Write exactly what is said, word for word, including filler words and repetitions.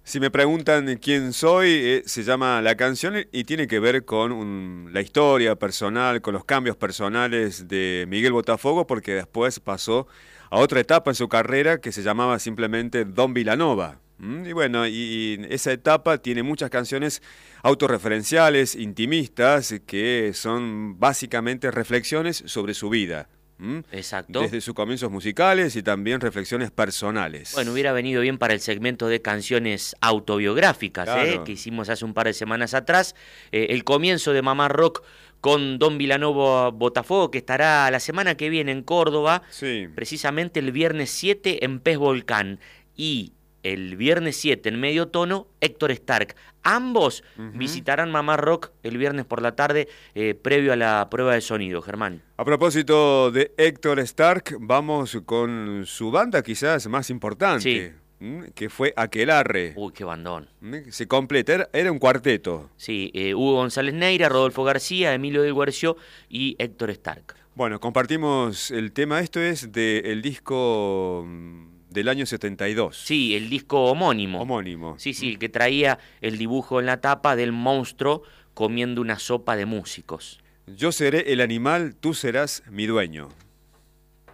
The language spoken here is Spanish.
Si me preguntan quién soy, eh, se llama la canción y tiene que ver con un- la historia personal, con los cambios personales de Miguel Botafogo, porque después pasó a otra etapa en su carrera que se llamaba simplemente Don Vilanova. ¿Mm? Y bueno, y, y esa etapa tiene muchas canciones autorreferenciales, intimistas, que son básicamente reflexiones sobre su vida. ¿Mm? Exacto. Desde sus comienzos musicales y también reflexiones personales. Bueno, hubiera venido bien para el segmento de canciones autobiográficas, ¿eh? Que Claro. hicimos hace un par de semanas atrás. Eh, el comienzo de Mamá Rock con Don Vilanova Botafogo, que estará la semana que viene en Córdoba, Sí. precisamente el viernes siete en Pez Volcán. Y el viernes siete en Medio Tono, Héctor Stark. Ambos Ujú. visitarán Mamá Rock el viernes por la tarde, eh, previo a la prueba de sonido, Germán. A propósito de Héctor Stark, vamos con su banda quizás más Sí. importante, ¿m? Que fue Aquelarre. Uy, qué bandón. ¿M? Se completa, era, era un cuarteto. Sí, eh, Hugo González Neira, Rodolfo García, Emilio del Guercio y Héctor Stark. Bueno, compartimos el tema, esto es del disco mm, del año setenta y dos, Sí, el disco homónimo. homónimo. Sí, sí, ¿M? el que traía el dibujo en la tapa del monstruo comiendo una sopa de músicos. Yo seré el animal, tú serás mi dueño.